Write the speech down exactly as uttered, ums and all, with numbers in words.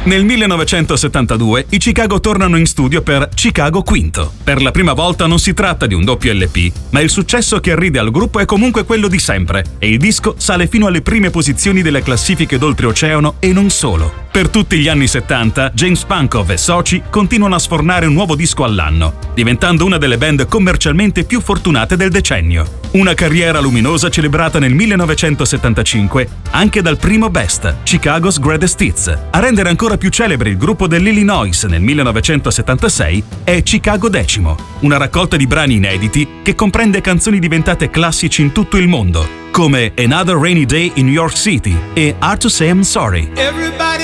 Nel millenovecentosettantadue i Chicago tornano in studio per Chicago Quinto. Per la prima volta non si tratta di un doppio L P, ma il successo che arride al gruppo è comunque quello di sempre e il disco sale fino alle prime posizioni delle classifiche d'oltreoceano e non solo. Per tutti gli anni settanta, James Pankov e soci continuano a sfornare un nuovo disco all'anno, diventando una delle band commercialmente più fortunate del decennio. Una carriera luminosa celebrata nel millenovecentosettantacinque anche dal primo Best, Chicago's Greatest Hits. A rendere ancora più celebre il gruppo dell'Illinois nel millenovecentosettantasei è Chicago Decimo, una raccolta di brani inediti che comprende canzoni diventate classici in tutto il mondo, come Another Rainy Day in New York City e Hard to Say I'm Sorry. Everybody